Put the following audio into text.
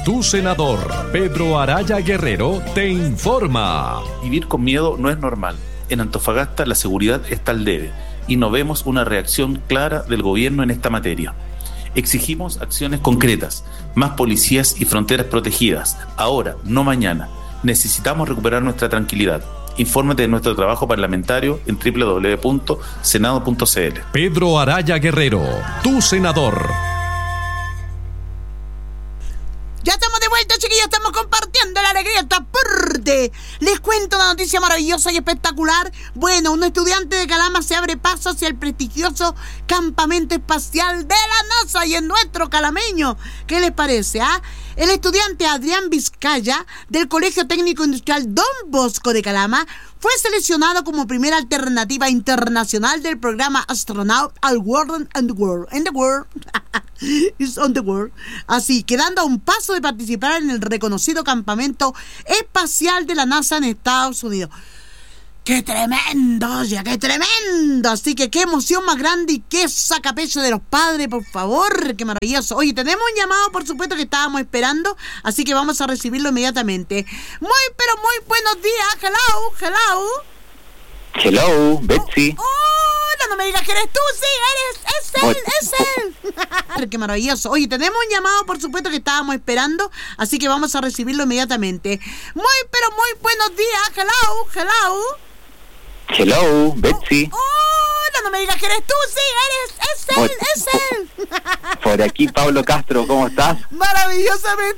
Tu senador, Pedro Araya Guerrero, te informa. Vivir con miedo no es normal. En Antofagasta la seguridad está al debe y no vemos una reacción clara del gobierno en esta materia. Exigimos acciones concretas, más policías y fronteras protegidas, ahora, no mañana. Necesitamos recuperar nuestra tranquilidad. Infórmate de nuestro trabajo parlamentario en www.senado.cl. Pedro Araya Guerrero, tu senador. Ya estamos de vuelta, chiquillos, estamos compartiendo la alegría, esta parte. Les cuento una noticia maravillosa y espectacular. Bueno, un estudiante de Calama se abre paso hacia el prestigioso campamento espacial de la NASA y es nuestro calameño. ¿Qué les parece, ah? El estudiante Adrián Vizcaya, del Colegio Técnico Industrial Don Bosco de Calama, fue seleccionado como primera alternativa internacional del programa Astronaut al World and the World. In the World. It's on the world. Así, quedando a un paso de participar en el reconocido campamento espacial de la NASA en Estados Unidos. ¡Qué tremendo, oye! ¡Qué tremendo! Así que qué emoción más grande y qué sacapecho de los padres, por favor. ¡Qué maravilloso! Oye, tenemos un llamado, por supuesto, que estábamos esperando, así que vamos a recibirlo inmediatamente. Pero muy buenos días. Hello, Betsy. Hola, no me digas que eres tú. Sí, es él. ¡Qué maravilloso! Oye, tenemos un llamado, por supuesto, que estábamos esperando, así que vamos a recibirlo inmediatamente. Muy buenos días. Hello, Betsy. Hola, no me digas que eres tú. Sí, es él. Por aquí, Pablo Castro, ¿cómo estás? Maravillosamente